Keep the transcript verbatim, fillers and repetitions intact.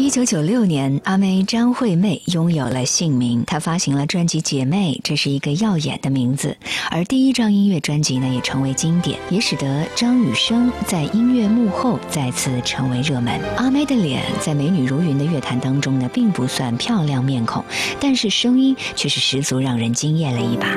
一九九六年，阿妹张惠妹拥有了姓名，她发行了专辑《姐妹》，这是一个耀眼的名字。而第一张音乐专辑呢，也成为经典，也使得张雨生在音乐幕后再次成为热门。阿妹的脸在美女如云的乐坛当中呢，并不算漂亮面孔，但是声音却是十足让人惊艳了一把。